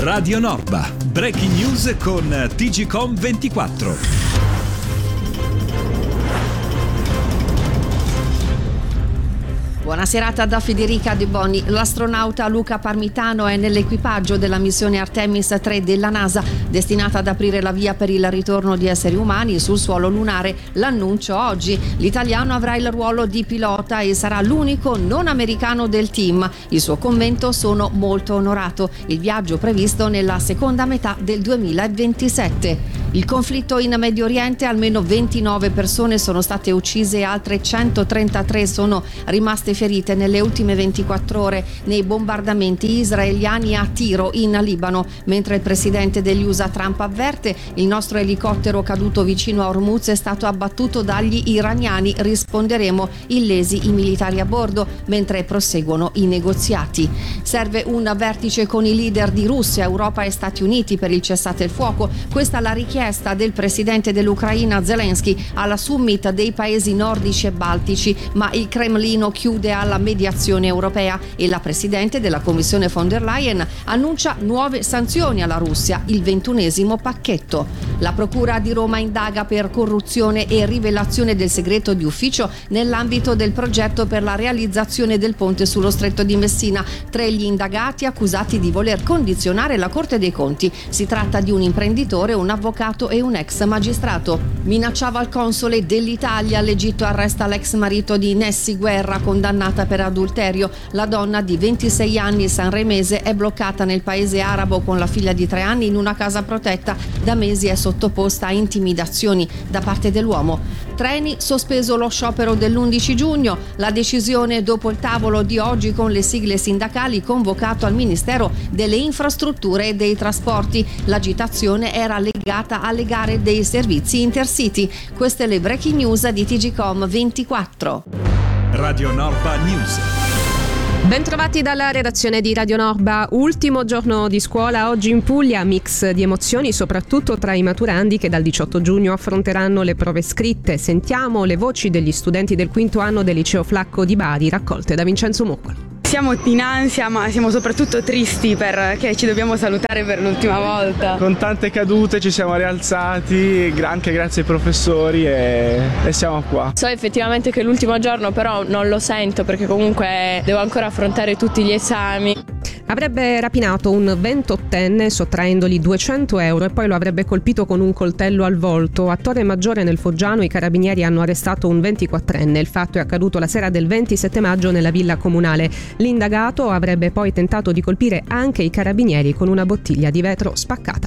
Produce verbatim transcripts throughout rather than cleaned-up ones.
Radio Norba, breaking news con T G C O M ventiquattro. Buona serata da Federica De Boni. L'astronauta Luca Parmitano è nell'equipaggio della missione Artemis tre della NASA, destinata ad aprire la via per il ritorno di esseri umani sul suolo lunare. L'annuncio oggi. L'italiano avrà il ruolo di pilota e sarà l'unico non americano del team. Il suo commento: sono molto onorato. Il viaggio previsto nella seconda metà del duemilaventisette. Il conflitto in Medio Oriente: almeno ventinove persone sono state uccise e altre centotrentatré sono rimaste ferite nelle ultime ventiquattro ore nei bombardamenti israeliani a Tiro in Libano, mentre il presidente degli U S A Trump avverte: il nostro elicottero caduto vicino a Hormuz è stato abbattuto dagli iraniani, risponderemo illesi i militari a bordo, mentre proseguono i negoziati. Serve un vertice con i leader di Russia, Europa e Stati Uniti per il cessate il fuoco. Questa è la richiesta del presidente dell'Ucraina Zelensky alla summit dei paesi nordici e baltici, ma il Cremlino chiude alla mediazione europea e la presidente della Commissione von der Leyen annuncia nuove sanzioni alla Russia, il ventunesimo pacchetto. La Procura di Roma indaga per corruzione e rivelazione del segreto di ufficio nell'ambito del progetto per la realizzazione del ponte sullo Stretto di Messina. Tra gli indagati accusati di voler condizionare la Corte dei Conti si tratta di un imprenditore, un avvocato e un ex magistrato. Minacciava il console dell'Italia. L'Egitto arresta l'ex marito di Nessi Guerra, condannata per adulterio. La donna di ventisei anni sanremese è bloccata nel paese arabo con la figlia di tre anni in una casa protetta. Da mesi è sottoposta a intimidazioni da parte dell'uomo. Treni: sospeso lo sciopero dell'undici giugno. La decisione dopo il tavolo di oggi con le sigle sindacali convocato al Ministero delle Infrastrutture e dei Trasporti. L'agitazione era legata alle gare dei servizi Intercity. Queste le breaking news di T G C O M ventiquattro. Radio Norba News. Bentrovati dalla redazione di Radio Norba. Ultimo giorno di scuola oggi in Puglia, mix di emozioni soprattutto tra i maturandi che dal diciotto giugno affronteranno le prove scritte. Sentiamo le voci degli studenti del quinto anno del liceo Flacco di Bari, raccolte da Vincenzo Muccolo. Siamo in ansia, ma siamo soprattutto tristi perché ci dobbiamo salutare per l'ultima volta. Con tante cadute ci siamo rialzati, anche grazie ai professori, e, e siamo qua. So effettivamente che è l'ultimo giorno, però non lo sento perché comunque devo ancora affrontare tutti gli esami. Avrebbe rapinato un ventottenne sottraendogli duecento euro e poi lo avrebbe colpito con un coltello al volto. A Torre Maggiore nel Foggiano i carabinieri hanno arrestato un ventiquattrenne. Il fatto è accaduto la sera del ventisette maggio nella villa comunale. L'indagato avrebbe poi tentato di colpire anche i carabinieri con una bottiglia di vetro spaccata.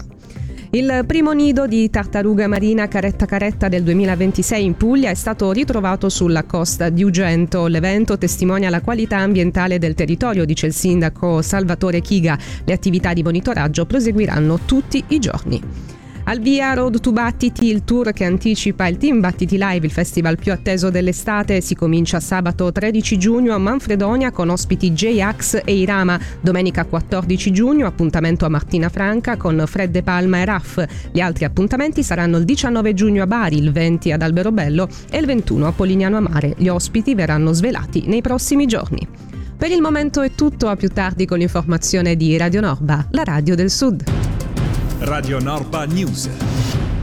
Il primo nido di tartaruga marina caretta caretta del duemilaventisei in Puglia è stato ritrovato sulla costa di Ugento. L'evento testimonia la qualità ambientale del territorio, dice il sindaco Salvatore Chiga. Le attività di monitoraggio proseguiranno tutti i giorni. Al via Road to Battiti, il tour che anticipa il Team Battiti Live, il festival più atteso dell'estate. Si comincia sabato tredici giugno a Manfredonia con ospiti J-Ax e Irama. Domenica quattordici giugno appuntamento a Martina Franca con Fred De Palma e Raff. Gli altri appuntamenti saranno il diciannove giugno a Bari, il venti ad Alberobello e il ventuno a Polignano a Mare. Gli ospiti verranno svelati nei prossimi giorni. Per il momento è tutto, a più tardi con l'informazione di Radio Norba, la radio del Sud. Radio Norba News.